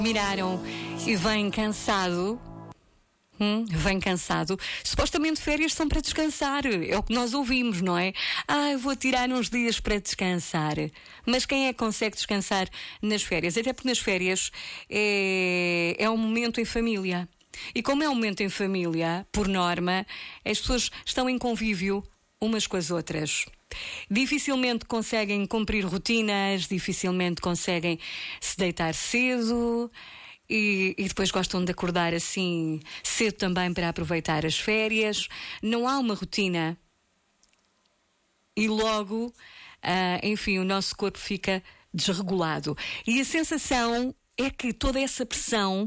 Miraram e vem cansado. Vem cansado. Supostamente férias são para descansar. É o que nós ouvimos, não é? Eu vou tirar uns dias para descansar. Mas quem é que consegue descansar nas férias? Até porque nas férias é um momento em família. E como é um momento em família, por norma, as pessoas estão em convívio umas com as outras. Dificilmente conseguem cumprir rotinas, dificilmente conseguem se deitar cedo. E depois gostam de acordar assim cedo também para aproveitar as férias. Não há uma rotina. E logo, enfim, o nosso corpo fica desregulado. E a sensação é que toda essa pressão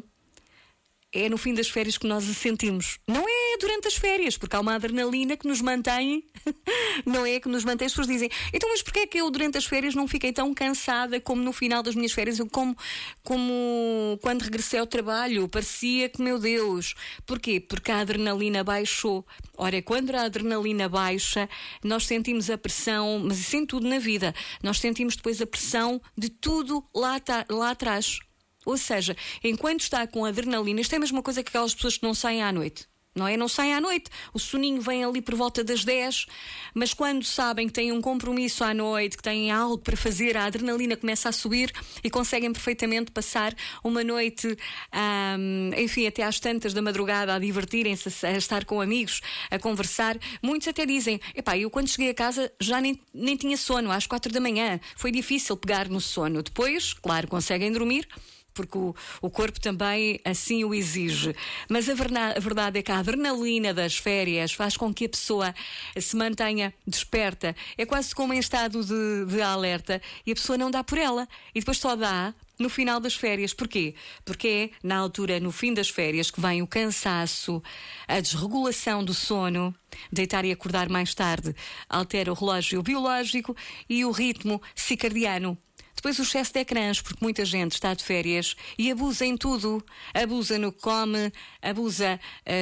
é no fim das férias que nós a sentimos. Não é durante as férias, porque há uma adrenalina que nos mantém. Não é que nos mantém. As pessoas dizem, então mas porquê é que eu durante as férias não fiquei tão cansada como no final das minhas férias? Como quando regressei ao trabalho, parecia que, meu Deus. Porquê? Porque a adrenalina baixou. Ora, quando a adrenalina baixa, nós sentimos a pressão, mas isso em tudo na vida. Nós sentimos depois a pressão de tudo lá atrás. Ou seja, enquanto está com adrenalina, isto é a mesma coisa que aquelas pessoas que não saem à noite. Não é? Não saem à noite. O soninho vem ali por volta das 10, mas quando sabem que têm um compromisso à noite, que têm algo para fazer, a adrenalina começa a subir e conseguem perfeitamente passar uma noite, enfim, até às tantas da madrugada, a divertirem-se, a estar com amigos, a conversar. Muitos até dizem, eu quando cheguei a casa já nem tinha sono, às 4 da manhã. Foi difícil pegar no sono. Depois, claro, conseguem dormir, porque o corpo também assim o exige. Mas a verdade é que a adrenalina das férias faz com que a pessoa se mantenha desperta. É quase como em estado de alerta e a pessoa não dá por ela. E depois só dá no final das férias. Porquê? Porque é na altura, no fim das férias, que vem o cansaço, a desregulação do sono. Deitar e acordar mais tarde altera o relógio biológico e o ritmo circadiano. Depois o excesso de ecrãs, porque muita gente está de férias e abusa em tudo. Abusa no que come, abusa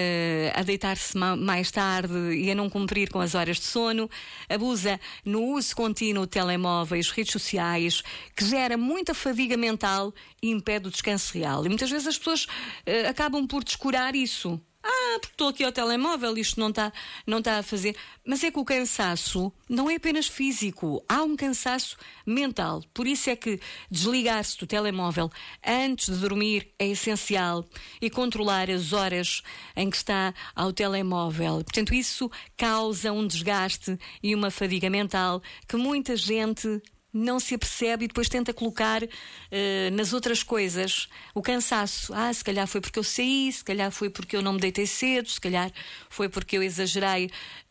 a deitar-se mais tarde e a não cumprir com as horas de sono, abusa no uso contínuo de telemóveis, redes sociais, que gera muita fadiga mental e impede o descanso real. E muitas vezes as pessoas acabam por descurar isso. Porque estou aqui ao telemóvel, isto não está a fazer. Mas é que o cansaço não é apenas físico, há um cansaço mental. Por isso é que desligar-se do telemóvel antes de dormir é essencial e controlar as horas em que está ao telemóvel. Portanto, isso causa um desgaste e uma fadiga mental que muita gente não se apercebe e depois tenta colocar nas outras coisas o cansaço. Se calhar foi porque eu saí, se calhar foi porque eu não me deitei cedo, se calhar foi porque eu exagerei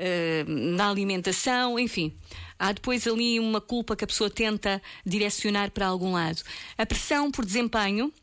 na alimentação, enfim. Há depois ali uma culpa que a pessoa tenta direcionar para algum lado. A pressão por desempenho,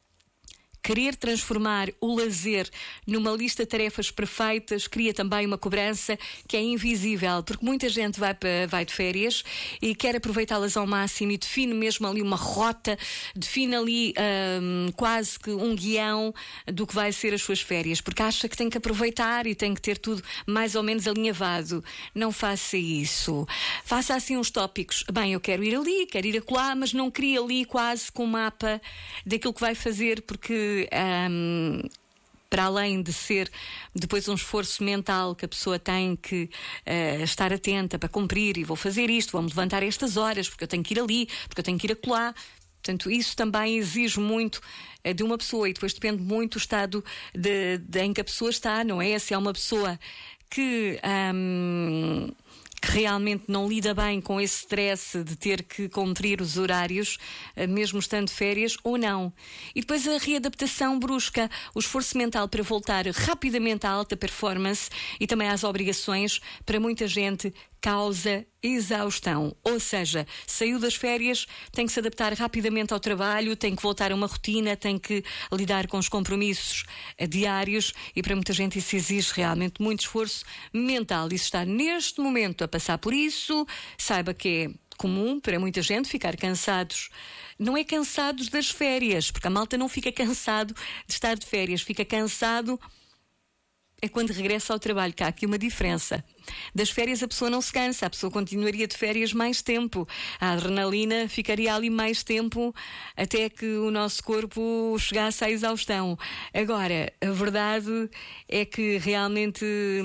querer transformar o lazer numa lista de tarefas perfeitas cria também uma cobrança que é invisível, porque muita gente vai de férias e quer aproveitá-las ao máximo e define mesmo ali uma rota, define ali quase que um guião do que vai ser as suas férias, porque acha que tem que aproveitar e tem que ter tudo mais ou menos alinhavado. Não faça isso. Faça assim uns tópicos. Eu quero ir ali, quero ir acolá, mas não crie ali quase com um mapa daquilo que vai fazer, porque para além de ser depois um esforço mental que a pessoa tem que estar atenta para cumprir, e vou fazer isto, vou-me levantar a estas horas, porque eu tenho que ir ali, porque eu tenho que ir acolá. Portanto, isso também exige muito de uma pessoa e depois depende muito do estado em que a pessoa está, não é? Se é uma pessoa que realmente não lida bem com esse stress de ter que cumprir os horários, mesmo estando de férias, ou não. E depois a readaptação brusca, o esforço mental para voltar rapidamente à alta performance e também às obrigações, para muita gente causa exaustão. Ou seja, saiu das férias, tem que se adaptar rapidamente ao trabalho, tem que voltar a uma rotina, tem que lidar com os compromissos diários e para muita gente isso exige realmente muito esforço mental. E se está neste momento a passar por isso, saiba que é comum para muita gente ficar cansados. Não é cansados das férias, porque a malta não fica cansado de estar de férias, fica cansado é quando regressa ao trabalho, que há aqui uma diferença. Das férias a pessoa não se cansa, a pessoa continuaria de férias mais tempo. A adrenalina ficaria ali mais tempo até que o nosso corpo chegasse à exaustão. Agora, a verdade é que realmente